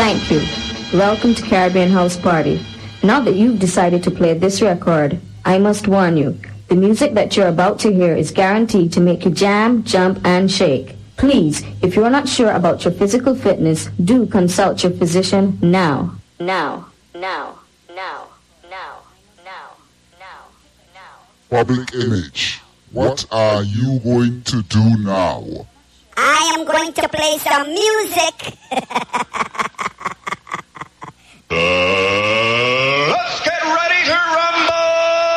Thank you. Welcome to Caribbean House Party. Now that you've decided to play this record, I must warn you, the music that you're about to hear is guaranteed to make you jam, jump, and shake. Please, if you're not sure about your physical fitness, do consult your physician now. Now. Public Image, what are you going to do now? I am going to play some music.